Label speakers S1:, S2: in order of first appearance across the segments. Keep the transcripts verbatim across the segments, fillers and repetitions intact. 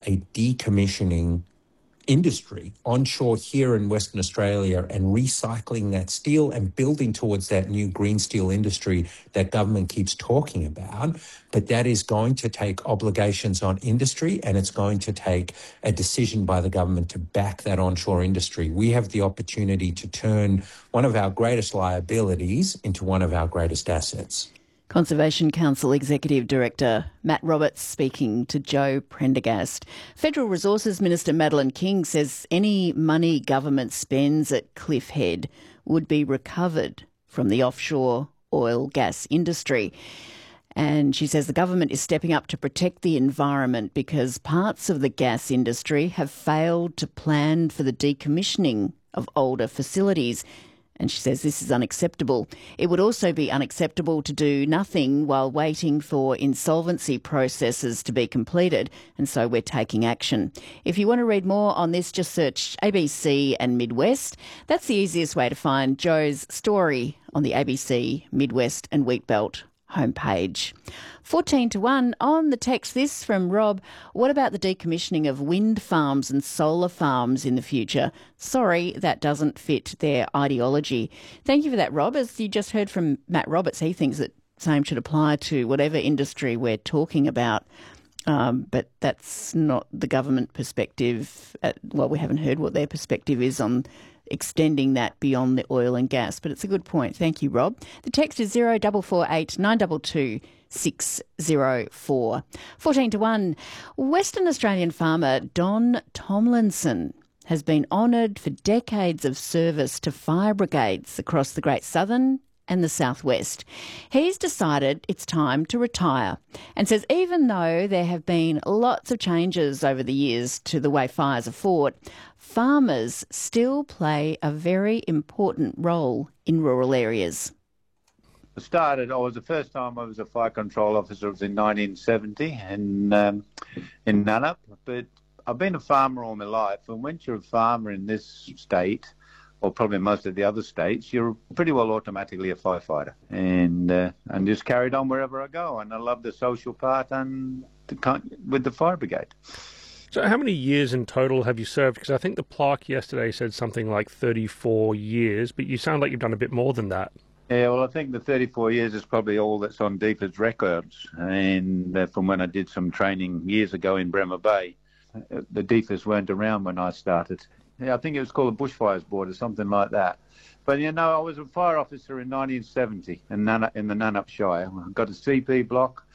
S1: a decommissioning industry onshore here in Western Australia and recycling that steel and building towards that new green steel industry that government keeps talking about. But that is going to take obligations on industry, and it's going to take a decision by the government to back that onshore industry. We have the opportunity to turn one of our greatest liabilities into one of our greatest assets.
S2: Conservation Council Executive Director Matt Roberts speaking to Joe Prendergast. Federal Resources Minister Madeleine King says any money government spends at Cliff Head would be recovered from the offshore oil gas industry. And she says the government is stepping up to protect the environment because parts of the gas industry have failed to plan for the decommissioning of older facilities. And she says this is unacceptable. It would also be unacceptable to do nothing while waiting for insolvency processes to be completed, and so we're taking action. If you want to read more on this, just search A B C and Midwest. That's the easiest way to find Joe's story on the A B C Midwest and Wheatbelt homepage. fourteen to one on the text. This from Rob. What about the decommissioning of wind farms and solar farms in the future? Sorry, that doesn't fit their ideology. Thank you for that, Rob. As you just heard from Matt Roberts, he thinks that same should apply to whatever industry we're talking about. Um, but that's not the government perspective. At, well, we haven't heard what their perspective is on extending that beyond the oil and gas. But it's a good point. Thank you, Rob. The text is zero double four eight nine two two six zero four. fourteen to one. Western Australian farmer Don Tomlinson has been honoured for decades of service to fire brigades across the Great Southern and the Southwest. He's decided it's time to retire and says even though there have been lots of changes over the years to the way fires are fought, farmers still play a very important role in rural areas.
S3: I started, I was the first time I was a fire control officer was in nineteen seventy in, um, in Nannup, but I've been a farmer all my life, and once you're a farmer in this state, or probably most of the other states, you're pretty well automatically a firefighter, and uh, and just carried on wherever I go. And I love the social part and the, with the fire brigade.
S4: So how many years in total have you served? Because I think the plaque yesterday said something like thirty-four years, but you sound like you've done a bit more than that.
S3: Yeah, well, I think the thirty-four years is probably all that's on D F A D's records, and uh, from when I did some training years ago in Bremer Bay. The D F A Ds weren't around when I started. Yeah, I think it was called the Bushfires Board or something like that. But, you know, I was a fire officer in nineteen seventy in, Nannup, in the Nannup Shire. I got a C P block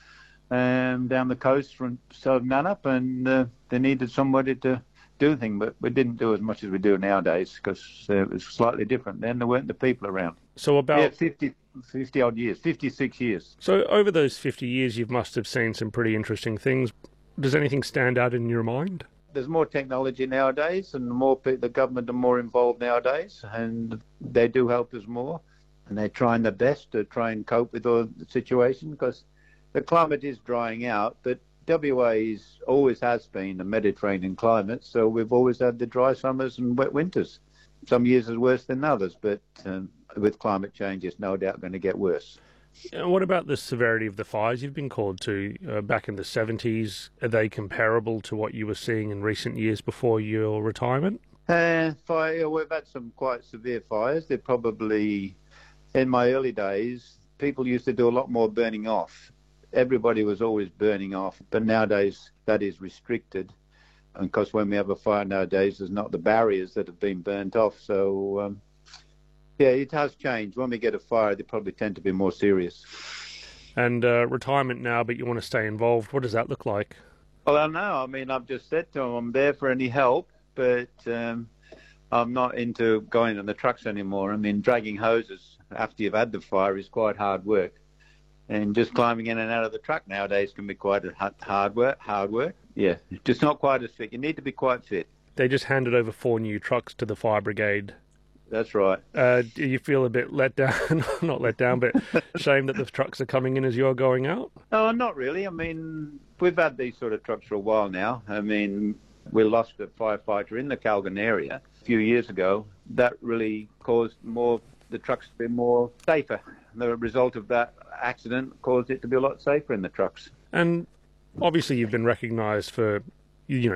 S3: um, down the coast from southern Nannup, and uh, they needed somebody to do things, but we didn't do as much as we do nowadays because uh, it was slightly different. Then there weren't the people around.
S4: So about
S3: yeah, fifty, fifty odd years, fifty-six years.
S4: So over those fifty years, you must have seen some pretty interesting things. Does anything stand out in your mind?
S3: There's more technology nowadays, and more the government are more involved nowadays, and they do help us more, and they're trying their best to try and cope with all the situation because the climate is drying out, but W A is, always has been a Mediterranean climate, so we've always had the dry summers and wet winters. Some years is worse than others, but um, with climate change, it's no doubt going to get worse.
S4: And what about the severity of the fires you've been called to uh, back in the seventies? Are they comparable to what you were seeing in recent years before your retirement?
S3: Uh, fire, we've had some quite severe fires. They're probably, in my early days, people used to do a lot more burning off. Everybody was always burning off, but nowadays that is restricted. And because when we have a fire nowadays, there's not the barriers that have been burnt off. So, um, yeah, it has changed. When we get a fire, they probably tend to be more serious.
S4: And uh, retirement now, but you want to stay involved. What does that look like?
S3: Well, I know. I mean, I've just said to them, I'm there for any help, but um, I'm not into going on the trucks anymore. I mean, dragging hoses after you've had the fire is quite hard work. And just climbing in and out of the truck nowadays can be quite hard work. Hard work. Yeah, just not quite as fit. You need to be quite fit.
S4: They just handed over four new trucks to the fire brigade.
S3: That's right.
S4: Uh, do you feel a bit let down? Not let down, but shame that the trucks are coming in as you're going out?
S3: No, not really. I mean, we've had these sort of trucks for a while now. I mean, we lost a firefighter in the Calgon area a few years ago. That really caused more the trucks to be more safer. The result of that accident caused it to be a lot safer in the trucks.
S4: And obviously you've been recognised for, you know,